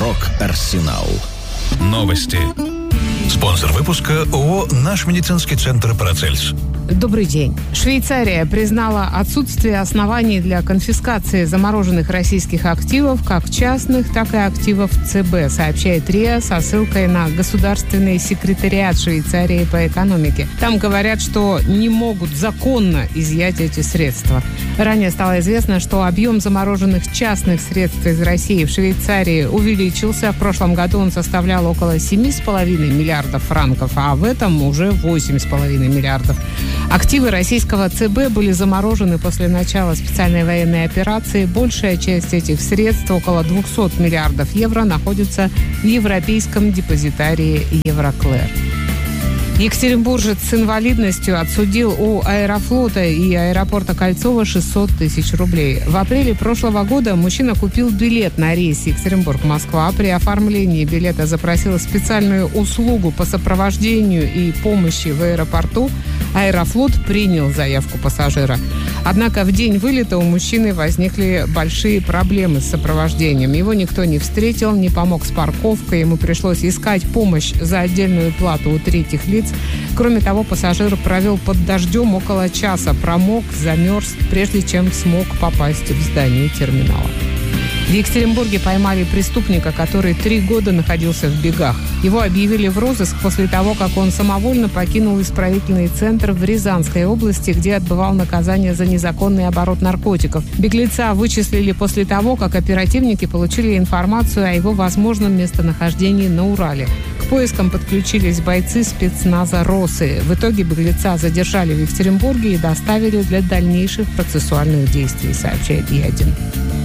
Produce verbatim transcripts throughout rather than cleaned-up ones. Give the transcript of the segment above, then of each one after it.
Рок-Арсенал. Новости. Спонсор выпуска ООО «Наш медицинский центр Парацельс». Добрый день. Швейцария признала отсутствие оснований для конфискации замороженных российских активов, как частных, так и активов ЦБ, сообщает РИА со ссылкой на Государственный секретариат Швейцарии по экономике. Там говорят, что не могут законно изъять эти средства. Ранее стало известно, что объем замороженных частных средств из России в Швейцарии увеличился. В прошлом году он составлял около семь с половиной миллиардов франков, а в этом уже восемь с половиной миллиардов. Активы российского ЦБ были заморожены после начала специальной военной операции. Большая часть этих средств, около двухсот миллиардов евро, находится в европейском депозитарии Евроклэр. Екатеринбуржец с инвалидностью отсудил у Аэрофлота и аэропорта Кольцово шестьсот тысяч рублей. В апреле прошлого года мужчина купил билет на рейс Екатеринбург-Москва. При оформлении билета запросил специальную услугу по сопровождению и помощи в аэропорту. Аэрофлот принял заявку пассажира. Однако в день вылета у мужчины возникли большие проблемы с сопровождением. Его никто не встретил, не помог с парковкой. Ему пришлось искать помощь за отдельную плату у третьих лиц. Кроме того, пассажир провел под дождем около часа, промок, замерз, прежде чем смог попасть в здание терминала. В Екатеринбурге поймали преступника, который три года находился в бегах. Его объявили в розыск после того, как он самовольно покинул исправительный центр в Рязанской области, где отбывал наказание за незаконный оборот наркотиков. Беглеца вычислили после того, как оперативники получили информацию о его возможном местонахождении на Урале. К поискам подключились бойцы спецназа «Росы». В итоге беглеца задержали в Екатеринбурге и доставили для дальнейших процессуальных действий, сообщает Е один.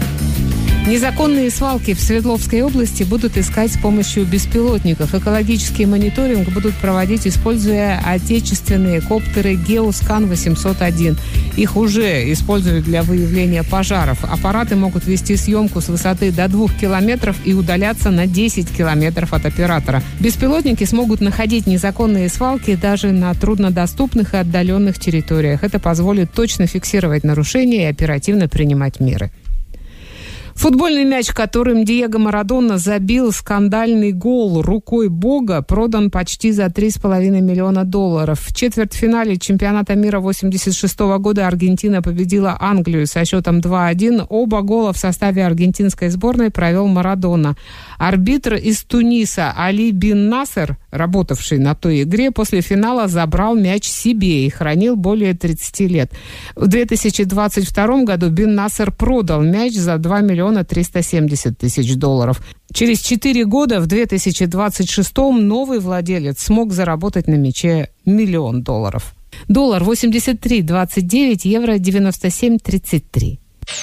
Незаконные свалки в Свердловской области будут искать с помощью беспилотников. Экологический мониторинг будут проводить, используя отечественные коптеры «Геоскан восемьсот один». Их уже используют для выявления пожаров. Аппараты могут вести съемку с высоты до двух километров и удаляться на десять километров от оператора. Беспилотники смогут находить незаконные свалки даже на труднодоступных и отдаленных территориях. Это позволит точно фиксировать нарушения и оперативно принимать меры. Футбольный мяч, которым Диего Марадона забил скандальный гол рукой Бога, продан почти за три с половиной миллиона долларов. В четвертьфинале чемпионата мира восемьдесят шестого года Аргентина победила Англию со счетом два один. Оба гола в составе аргентинской сборной провел Марадона. Арбитр из Туниса Али Бин Насер, работавший на той игре, после финала забрал мяч себе и хранил более тридцати лет. В две тысячи двадцать втором году Бин Насер продал мяч за два миллиона триста семьдесят тысяч долларов. Через четыре года, в две тысячи двадцать шестом, новый владелец смог заработать на мяче миллион долларов. Доллар восемьдесят три двадцать девять, евро девяносто семь тридцать три.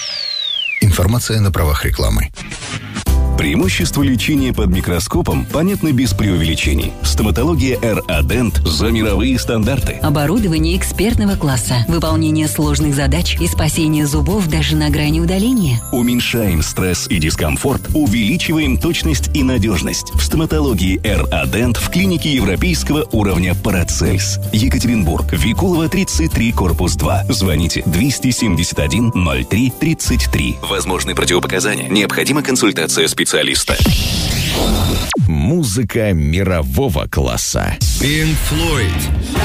Информация на правах рекламы. Преимущества лечения под микроскопом понятны без преувеличений. Стоматология эр а Dent за мировые стандарты. Оборудование экспертного класса, выполнение сложных задач и спасение зубов даже на грани удаления. Уменьшаем стресс и дискомфорт, увеличиваем точность и надежность. В стоматологии эр а Dent в клинике европейского уровня Парацельс. Екатеринбург, Викулова, тридцать три, корпус два. Звоните двести семьдесят один ноль три тридцать три. Возможны противопоказания. Необходима консультация специалиста. Специалиста. Музыка мирового класса. Pink Floyd.